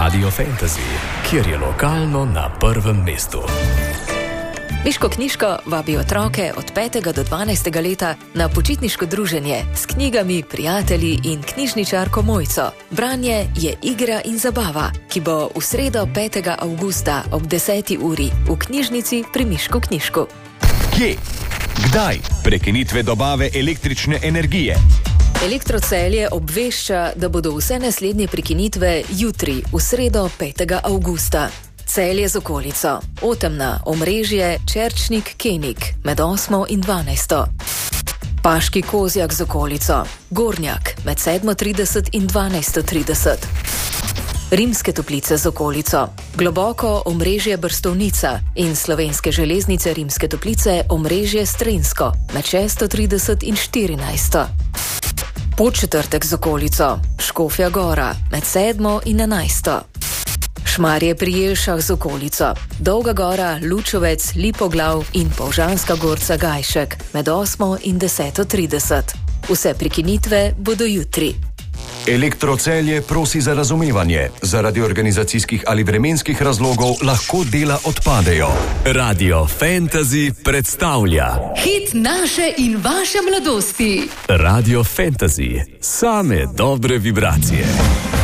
Radio Fantasy, kjer je lokalno na prvem mestu. Miško knjižko vabi otroke od 5. do 12. leta na počitniško druženje s knjigami, prijatelji in knjižničarko Mojco. Branje je igra in zabava, ki bo v sredo 5. avgusta ob 10. uri v knjižnici pri Miško knjižku. Kje? Kdaj? Prekinitve dobave električne energije. Elektrocelje obvešča, da bodo vse naslednje prekinitve jutri, v sredo 5. avgusta. Celje z okolico, Otemna, Omrežje, Čerčnik, Kenik, med 8. in 12. Paški Kozjak z okolico, Gornjak, med 7:30 in 12:30. Rimske Toplice z okolico, Globoko, Omrežje, Brstovnica in Slovenske železnice Rimske Toplice, Omrežje, Strensko, med 6:30 in 14. Podčetrtek z okolico, Škofja Gora, med 7. in 11. Šmarje pri Jelšah z okolico, Dolga Gora, Lučovec, Lipoglav in Polžanska Gorca Gajšek, med 8. in 10:30. Vse prekinitve bodo jutri. Elektrocelje prosi za razumevanje. Zaradi organizacijskih ali vremenskih razlogov lahko dela odpadejo. Radio Fantasy predstavlja hit naše in vaše mladosti. Radio Fantasy, same dobre vibracije.